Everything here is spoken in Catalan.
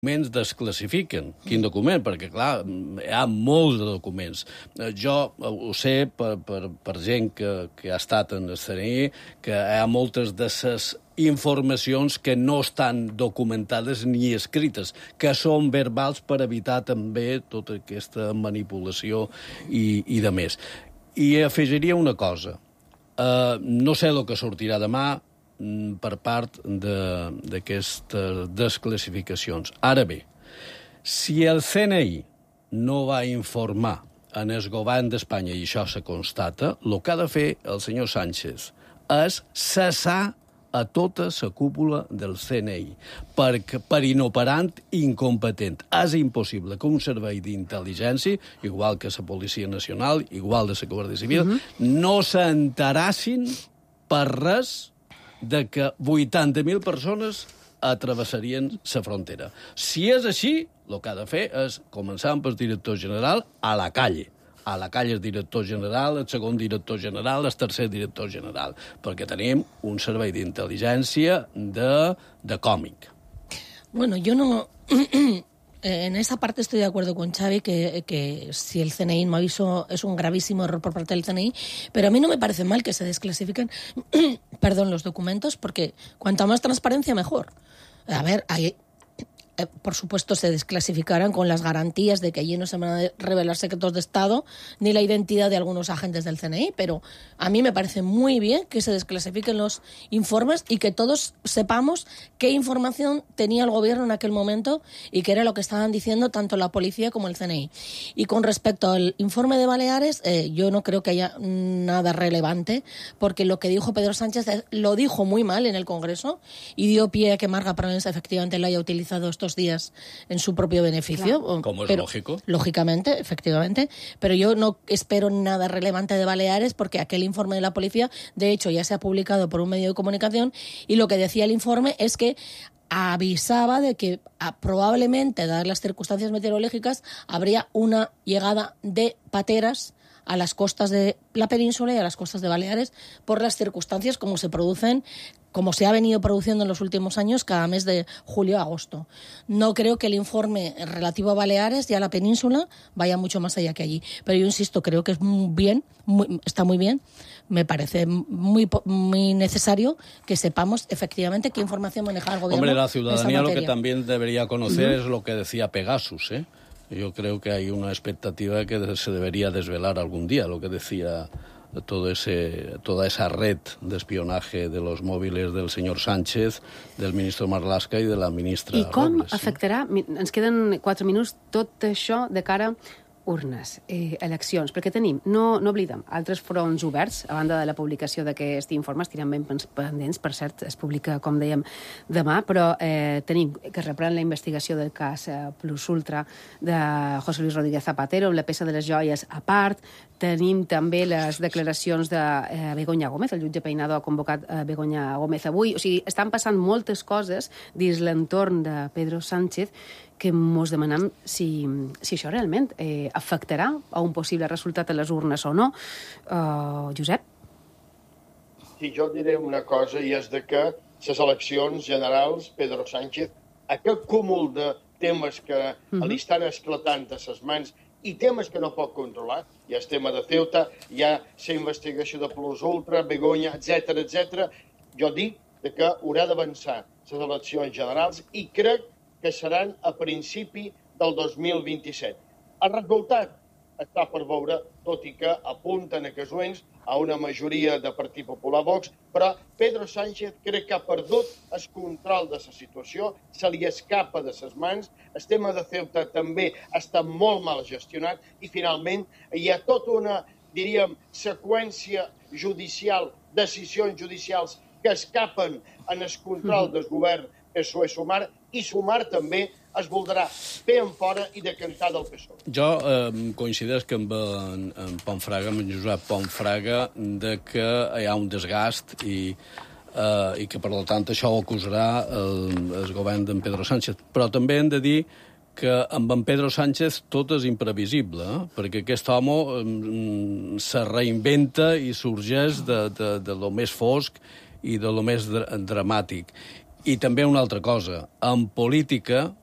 documents desclassifiquen. Quin document? Perquè, clar, hi ha molts de documents. Jo ho sé per gent que ha estat en el CNI, que hi ha moltes de les informacions que no estan documentades ni escrites, que són verbals per evitar també tota aquesta manipulació i de més. I afegiria una cosa. No sé el que sortirà demà per part d'aquestes desclassificacions. Ara bé, si el CNI no va informar en el govern d'Espanya, i això se constata, el que ha de fer el senyor Sánchez és cessar a tota la cúpula del CNI, per inoperant i incompetent. És impossible que un servei d'intel·ligència, igual que la Policia Nacional, igual de la Guàrdia Civil, no s'enterassin per res de que 80.000 persones travessarien la frontera. Si és així, el que ha de fer és començar pel director general a la calle. A la calle el director general, el segon director general, el tercer director general, perquè tenim un servei d'intel·ligència de còmic. Bueno, yo no... En esa parte estoy de acuerdo con Xavi, que si el CNI no avisó es un gravísimo error por parte del CNI, pero a mí no me parece mal que se desclasifiquen los documentos, porque cuanta más transparencia, mejor. A ver, por supuesto, se desclasificarán con las garantías de que allí no se van a revelar secretos de Estado ni la identidad de algunos agentes del CNI, pero a mí me parece muy bien que se desclasifiquen los informes y que todos sepamos qué información tenía el gobierno en aquel momento y qué era lo que estaban diciendo tanto la policía como el CNI. Y con respecto al informe de Baleares, yo no creo que haya nada relevante, porque lo que dijo Pedro Sánchez lo dijo muy mal en el Congreso y dio pie a que Marga Provenza efectivamente lo haya utilizado estos días en su propio beneficio. Claro. Como es lógico. Lógicamente, efectivamente. Pero yo no espero nada relevante de Baleares, porque aquel informe de la policía, de hecho, ya se ha publicado por un medio de comunicación, y lo que decía el informe es que avisaba de que probablemente, dadas las circunstancias meteorológicas, habría una llegada de pateras a las costas de la península y a las costas de Baleares por las circunstancias como se producen, como se ha venido produciendo en los últimos años cada mes de julio a agosto. No creo que el informe relativo a Baleares y a la península vaya mucho más allá que allí. Pero yo insisto, creo que es está muy bien. Me parece muy necesario que sepamos efectivamente qué información maneja el gobierno. Hombre, la ciudadanía lo que también debería conocer es lo que decía Pegasus, ¿eh? Yo creo que hay una expectativa de que se debería desvelar algún día lo que decía toda esa red de espionaje de los móviles del señor Sánchez, del ministre Marlaska i de la ministra Robles. I com afectarà, ens queden 4 minuts, tot això de cara urnes, eleccions, perquè tenim, no oblidem, altres fronts oberts, a banda de la publicació d'aquest informe, estirem ben pendents, per cert, es publica, com dèiem, demà, però tenim que reprèn la investigació del cas Plus Ultra de José Luis Rodríguez Zapatero, la peça de les joies a part, tenim també les declaracions de Begoña Gómez, el jutge Peinado ha convocat Begoña Gómez avui, o sigui, estan passant moltes coses dins l'entorn de Pedro Sánchez que mos demanem si això realment afectarà a un possible resultat a les urnes o no. Josep? Sí, jo diré una cosa, i és de que les eleccions generals, Pedro Sánchez, aquest cúmul de temes que li estan esclatant a les mans i temes que no pot controlar, hi ha el tema de Ceuta, hi ha la investigació de Plus Ultra, Begoña, etc. Jo dic que haurà d'avançar les eleccions generals i crec que seran a principi del 2027. El resultat està per veure, tot i que apunten aquests moments a una majoria de Partit Popular Vox, però Pedro Sánchez crec que ha perdut el control de la situació, se li escapa de les mans, el tema de Ceuta també està molt mal gestionat i finalment hi ha tota una, diríem, seqüència judicial, decisions judicials que escapen en el control del govern PSOE-Sumar, i Sumar també es voldrà fer en fora i decantar del PSOE. Jo coincideix amb Ponfraga, amb en Josep Ponfraga, de que hi ha un desgast i que, per tant, això acusarà el govern d'en Pedro Sánchez. Però també hem de dir que amb en Pedro Sánchez tot és imprevisible, perquè aquest home se reinventa i sorgeix de lo més fosc i de lo més dramàtic. I també una altra cosa, en política